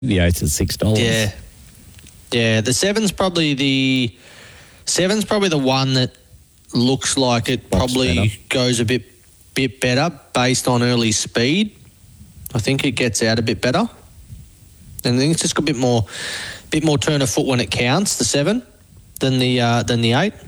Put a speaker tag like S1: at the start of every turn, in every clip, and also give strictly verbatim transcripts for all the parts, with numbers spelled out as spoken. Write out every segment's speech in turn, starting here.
S1: The eight's at six dollars.
S2: Yeah. Yeah, the seven's probably the seven's probably the one that looks like it
S1: Much
S2: probably
S1: better.
S2: goes a bit bit better based on early speed. I think it gets out a bit better. And I think it's just got a bit more bit more turn of foot when it counts, the seven, than the uh, than the eight.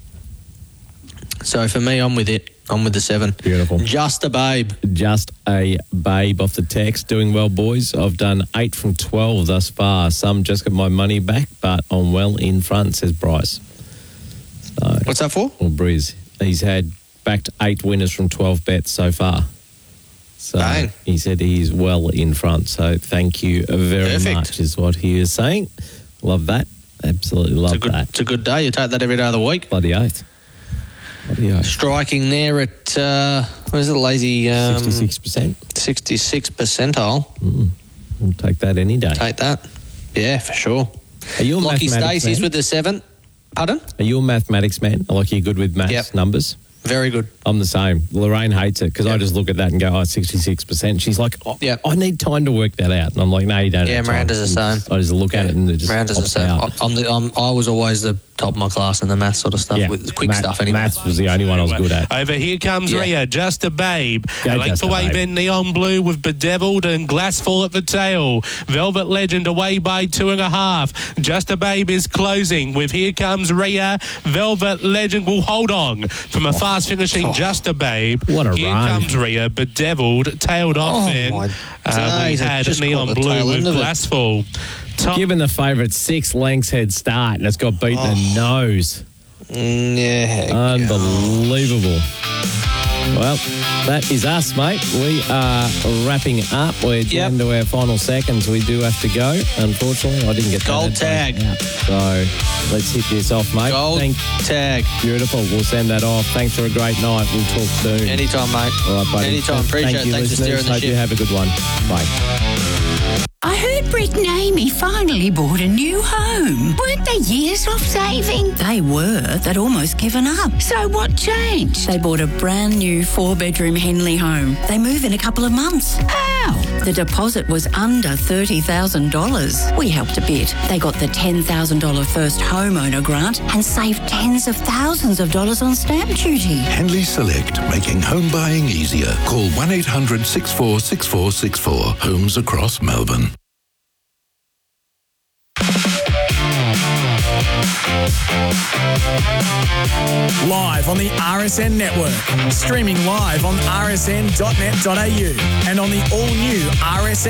S2: So for me, I'm with it. I'm with the seven.
S1: Beautiful.
S2: Just a babe.
S1: Just a babe off the text. Doing well, boys. I've done eight from twelve thus far. Some just got my money back, but I'm well in front, says Bryce. So,
S2: What's that for?
S1: Well, Briz, he's had backed eight winners from twelve bets so far. So
S2: Bang.
S1: he said he's well in front. So thank you very
S2: Perfect.
S1: much is what he is saying. Love that. Absolutely love
S2: It's a good,
S1: that.
S2: it's a good day. You take that every day of the week.
S1: Bloody oath. Bloody oath.
S2: Striking there at, uh, what is it, lazy? Um,
S1: sixty-six percent.
S2: sixty-six percentile.
S1: Mm, we'll take that any day.
S2: Take that. Yeah, for sure.
S1: Are you a
S2: Lockie
S1: mathematics
S2: Stacey's
S1: man?
S2: with the seven. Pardon?
S1: Are you a mathematics man? Like you're good with maths,
S2: Yep.
S1: numbers?
S2: Very good.
S1: I'm the same. Lorraine hates it because I
S2: Yep.
S1: just look at that and go, oh, it's sixty-six percent. She's like, oh,
S2: Yep.
S1: I need time to work that out. And I'm like, no, you don't
S2: Yeah,
S1: have time.
S2: Miranda's the same.
S1: I just look at it and it just
S2: Miranda's the
S1: pops
S2: same.
S1: out.
S2: I'm the, I'm, I was always the top of my class in the math sort of stuff,
S1: Yeah.
S2: with quick
S1: Math-
S2: stuff anyway.
S1: Maths was the only one I was good at.
S3: Over here comes
S2: Yeah.
S3: Rhea, Just a Babe.
S1: Go
S3: I like
S1: Just
S3: the
S1: a
S3: wave
S1: Babe.
S3: in neon blue with Bedeviled and Glassfall at the tail. Velvet Legend away by two and a half. Just a Babe is closing with Here Comes Rhea. Velvet Legend will hold on from a fast finishing Just a Babe.
S1: What a
S3: Here
S1: run.
S3: comes Rhea, Bedeviled, tailed off
S2: Oh,
S3: in.
S2: my
S3: Uh, we
S2: days, I
S3: had
S2: just
S3: neon
S2: caught the
S3: blue
S2: tail
S3: with
S2: end of it.
S3: Glassfall. Top
S1: Given the favourite six lengths head start and it's got beaten
S2: Oh.
S1: the nose.
S2: Mm, yeah.
S1: Unbelievable. Well, that is us, mate. We are wrapping up. We're
S2: Yep.
S1: down to our final seconds. We do have to go. Unfortunately, I didn't get that
S2: Gold
S1: advice
S2: tag.
S1: out. So let's hit this off, mate.
S2: Gold
S1: Thank,
S2: tag.
S1: beautiful. We'll send that off. Thanks for a great night. We'll talk soon.
S2: Anytime, mate.
S1: All right, buddy.
S2: Anytime. Appreciate
S1: Thank
S2: it.
S1: you,
S2: Thanks for
S1: listeners.
S2: steering the
S1: Hope you
S2: ship.
S1: have a good one. Bye.
S4: I heard Britt and Amy finally bought a new home. Weren't they years off saving? They were. They'd almost given up. So what changed? They bought a brand new four-bedroom Henley home. They move in a couple of months. How? The deposit was under thirty thousand dollars. We helped a bit. They got the ten thousand dollars first homeowner grant and saved tens of thousands of dollars on stamp duty.
S5: Henley Select, making home buying easier. Call one eight hundred six four six four six four. Homes across Melbourne.
S6: Live on the R S N network. Streaming live on r s n dot net dot a u and on the all-new R S N